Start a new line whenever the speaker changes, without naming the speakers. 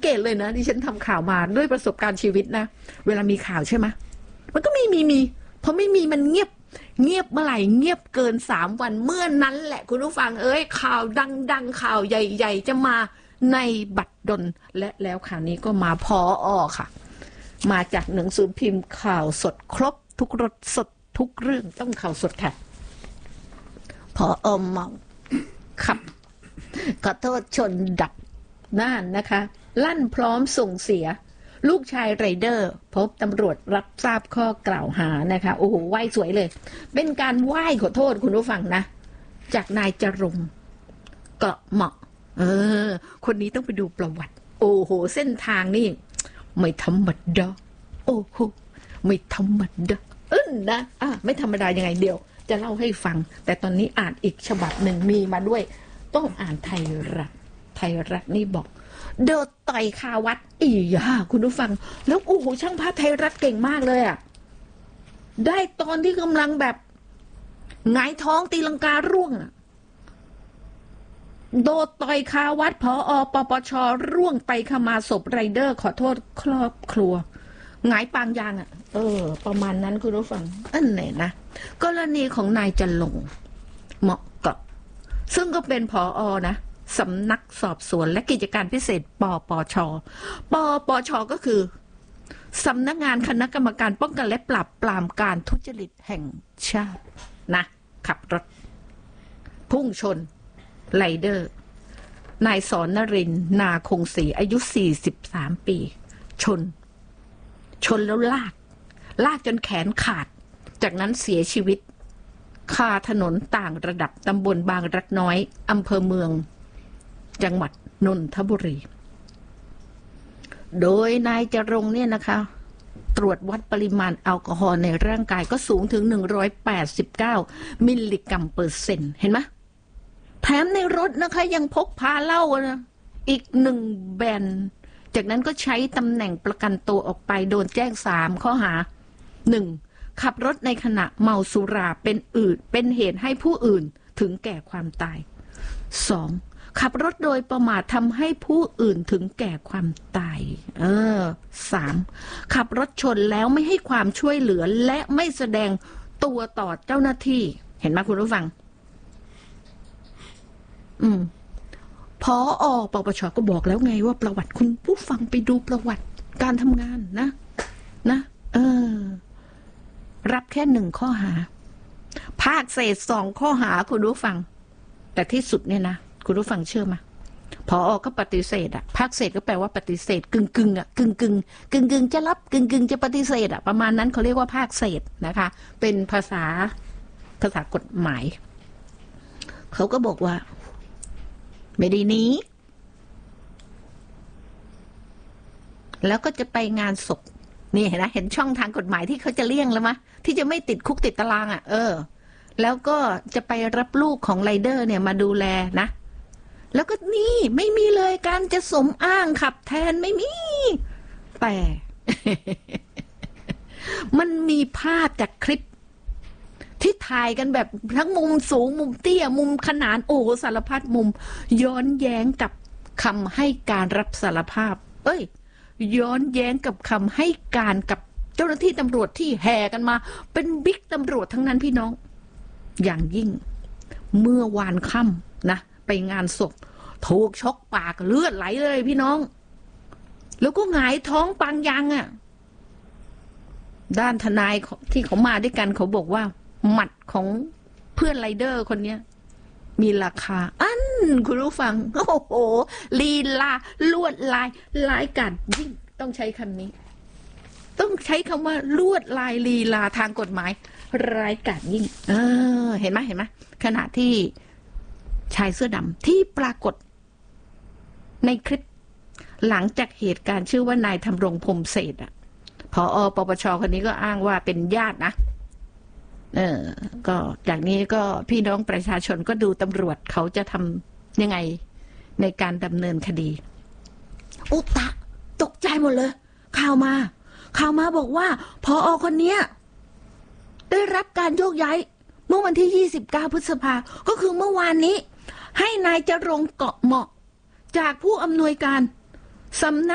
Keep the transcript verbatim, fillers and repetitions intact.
กตเลยนะดิฉันทำข่าวมาด้วยประสบการณ์ชีวิตนะเวลามีข่าวใช่ไหมมันก็ไม่มีมีพอไม่มีมันเงียบเงียบเมื่อไหร่เงียบเกินสามวันเมื่อนั้นแหละคุณผู้ฟังเอ้ยข่าวดังๆข่าวใหญ่ๆจะมาในบัดดลและแล้วข่าวนี้ก็มาพออค่ะมาจากหนังสือพิมพ์ข่าวสดครบทุกรสสดทุกเรื่องต้องข่าวสดค่ะพออเมาขับขอโทษชนดับน่านนะคะลั่นพร้อมส่งเสียลูกชายไรเดอร์พบตำรวจรับทราบข้อกล่าวหานะคะโอ้โหไหว้สวยเลยเป็นการไหว้ขอโทษคุณผู้ฟังนะจากนายจรงเกาะเหมาะเออคนนี้ต้องไปดูประวัติโอ้โหเส้นทางนี่ไม่ธรรมดาโอ้โหไม่ธรรมดาเอิ้นนะอ่ะไม่ธรรมดายังไงเดี๋ยวจะเล่าให้ฟังแต่ตอนนี้อ่านอีกฉบับหนึ่งมีมาด้วยต้องอ่านไทยรัฐไทยรัฐนี่บอกโดดต่อยคาวัดอีย่าคุณผู้ฟังแล้วโอ้โหช่างภาพไทยรัฐเก่งมากเลยอ่ะได้ตอนที่กำลังแบบหงายท้องตีลังการ่วงอ่ะโดดต่อยคาวัดผอ.ปปช.ร่วงไปขมาศพไรเดอร์ขอโทษครอบครัวหงายปางยางอ่ะเออประมาณนั้นคุณผู้ฟังอันไหนนะกรณีของนายจันลงเหมาะกับซึ่งก็เป็นผอ.นะสำนักสอบสวนและกิจการพิเศษปปช.ปปช.ก็คือสำนักงานคณะกรรมการป้องกันและปราบปรามการทุจริตแห่งชาตินะขับรถพุ่งชนไรเดอร์นายสอนนรินทร์นาคงศรีอายุสี่สิบสามปีชนชนแล้วลากลากจนแขนขาดจากนั้นเสียชีวิตคาถนนต่างระดับตำบลบางรักน้อยอำเภอเมืองจังหวัดนนทบุรีโดยนายจรงเนี่ยนะคะตรวจวัดปริมาณแอลกอฮอล์ในร่างกายก็สูงถึงหนึ่งร้อยแปดสิบเก้ามิลลิกรัมเปอร์เซ็นต์เห็นไหมแถมในรถนะคะยังพกพาเหล้านะอีกหนึ่งแบนจากนั้นก็ใช้ตำแหน่งประกันตัวออกไปโดนแจ้งสามข้อหาหนึ่งขับรถในขณะเมาสุราเป็นอื่นเป็นเหตุให้ผู้อื่นถึงแก่ความตายสองขับรถโดยประมาททำให้ผู้อื่นถึงแก่ความตายเออสามขับรถชนแล้วไม่ให้ความช่วยเหลือและไม่แสดงตัวต่อเจ้าหน้าที่เห็นไหมคุณผู้ฟังอืมพออปปชก็บอกแล้วไงว่าประวัติคุณผู้ฟังไปดูประวัติการทำงานนะนะเออรับแค่หนึ่งข้อหาภาคเศษสองข้อหาคุณผู้ฟังแต่ที่สุดเนี่ยนะคุณผู้ฟังเชื่อไหมพอก็ปฏิเสธอ่ะภาคเศษก็แปลว่าปฏิเสธกึ่งกึ่งอ่ะกึ่งกึ่งกึ่งกึ่งจะรับกึ่งกึ่งจะปฏิเสธอ่ะประมาณนั้นเขาเรียกว่าภาคเศษนะคะเป็นภาษาภาษากฎหมายเขาก็บอกว่าไม่ได้หนีแล้วก็จะไปงานศพนี่เห็นนะเห็นช่องทางกฎหมายที่เขาจะเลี่ยงแล้วมะที่จะไม่ติดคุกติดตารางอ่ะเออแล้วก็จะไปรับลูกของไรเดอร์เนี่ยมาดูแลนะแล้วก็นี่ไม่มีเลยการจะสมอ้างขับแทนไม่มีแต่ มันมีภาพจากคลิปที่ถ่ายกันแบบทั้งมุมสูงมุมเตี้ยมุมขนานโอ้สารพัดมุมย้อนแย้งกับคำให้การรับสารภาพเอ้ยย้อนแย้งกับคำให้การกับเจ้าหน้าที่ตำรวจที่แห่กันมาเป็นบิ๊กตำรวจทั้งนั้นพี่น้องอย่างยิ่งเมื่อวานค่ำนะไปงานศพถูกชกปากเลือดไหลเลยพี่น้องแล้วก็หงายท้องปางยางอ่ะด้านทนายที่เขามาด้วยกันเขาบอกว่าหมัดของเพื่อนไรเดอร์คนนี้มีราคาอันคุณผู้ฟังโอ้โหลีลาลวดลายลายกัดยิ่งต้องใช้คำนี้ต้องใช้คำว่าลวดลายลีลาทางกฎหมายร้ายกาจยิ่งเออเห็นไหมเห็นไหมขณะที่ชายเสื้อดำที่ปรากฏในคลิปหลังจากเหตุการณ์ชื่อว่านายธำรงพรหมเศรษฐ์อ่ะผอ.ปปช.คนนี้ก็อ้างว่าเป็นญาตินะเออก็จากนี้ก็พี่น้องประชาชนก็ดูตำรวจเขาจะทำยังไงในการดำเนินคดีอุตะตกใจหมดเลยข่าวมาข่าวมาบอกว่าผอ.คนเนี้ยได้รับการโยกย้ายเมื่อวันที่ยี่สิบเก้าพฤษภาก็คือเมื่อวานนี้ให้นายจรงเกาะเหมาะจากผู้อำนวยการสำนัก